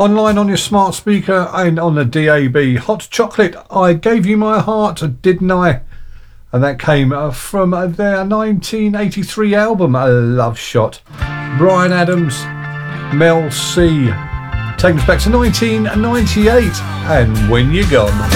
Online on your smart speaker and on the DAB. Hot Chocolate, I Gave You My Heart, Didn't I? And that came from their 1983 album, A Love Shot. Bryan Adams, Mel C. Takes us back to 1998 and When You're Gone.